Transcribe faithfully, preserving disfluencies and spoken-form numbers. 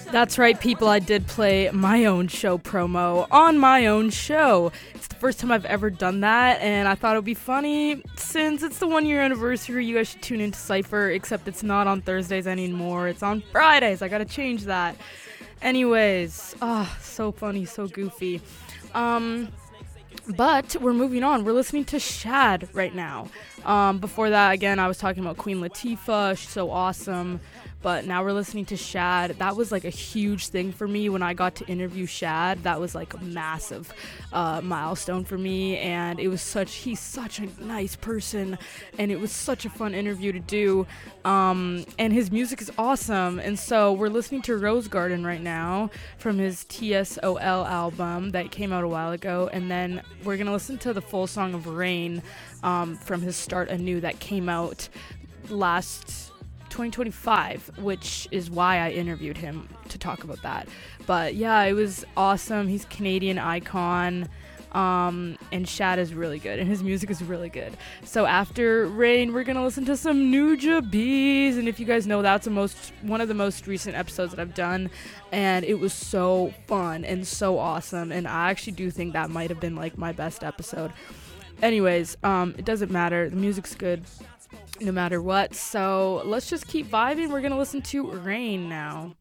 That's right, people. I did play my own show promo on my own show. It's the first time I've ever done that, and I thought it would be funny since it's the one year anniversary. You guys should tune into Cypher, except it's not on Thursdays anymore. It's on Fridays. I gotta change that. Anyways, ah, oh, so funny, so goofy. Um, but we're moving on. We're listening to Shad right now. Um, before that, again, I was talking about Queen Latifah. She's so awesome. But now we're listening to Shad. That was like a huge thing for me when I got to interview Shad. That was like a massive uh, milestone for me, and it was such, he's such a nice person, and it was such a fun interview to do, um, and his music is awesome. And so we're listening to Rose Garden right now from his T S O L album that came out a while ago, and then we're going to listen to the full song of Rain um, from his Start Anew that came out last twenty twenty-five, which is why I interviewed him to talk about that. But yeah, it was awesome. He's a Canadian icon, um, and Shad is really good, and his music is really good. So after Rain, we're gonna listen to some Nujabes, and if you guys know, that's the most one of the most recent episodes that I've done, and it was so fun and so awesome, and I actually do think that might have been like my best episode. Anyways, um, it doesn't matter. The music's good no matter what. So let's just keep vibing. We're going to listen to Rain now.